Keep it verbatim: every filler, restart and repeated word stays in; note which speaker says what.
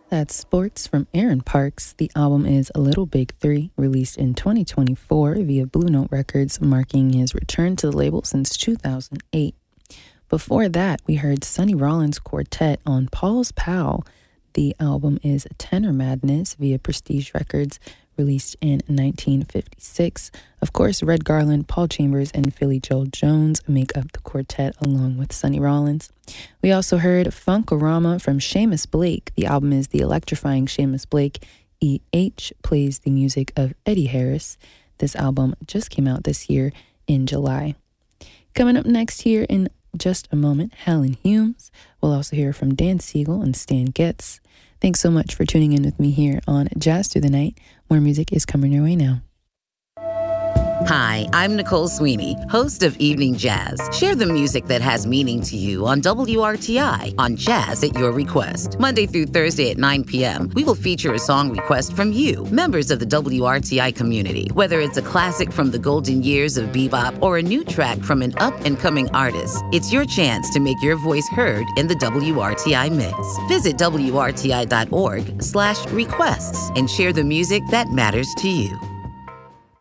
Speaker 1: That's Sports from Aaron Parks. The album is A Little Big Three, released in twenty twenty-four via Blue Note Records, marking his return to the label since two thousand eight. Before that, we heard Sonny Rollins Quartet on Paul's Pal. The album is Tenor Madness via Prestige Records, released in nineteen fifty-six. Of course, Red Garland, Paul Chambers, and Philly Joel Jones make up the quartet along with Sonny Rollins. We also heard Funkorama from Seamus Blake. The album is The Electrifying Seamus Blake. E H plays the music of Eddie Harris. This album just came out this year in July. Coming up next here in just a moment, Helen Humes. We'll also hear from Dan Siegel and Stan Getz. Thanks so much for tuning in with me here on Jazz Through the Night. More music is coming your way now.
Speaker 2: Hi, I'm Nicole Sweeney, host of Evening Jazz. Share the music that has meaning to you on W R T I on Jazz at Your Request. Monday through Thursday at nine p.m., we will feature a song request from you, members of the W R T I community. Whether it's a classic from the golden years of bebop or a new track from an up-and-coming artist, it's your chance to make your voice heard in the W R T I mix. Visit W R T I dot org slash requests and share the music that matters to you.